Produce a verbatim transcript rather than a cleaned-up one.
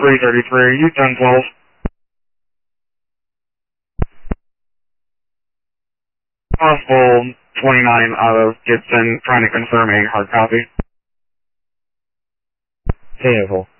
three thirty-three, U ten twelve. Possible twenty-nine out of Gibson, trying to confirm a hard copy. Vehicle.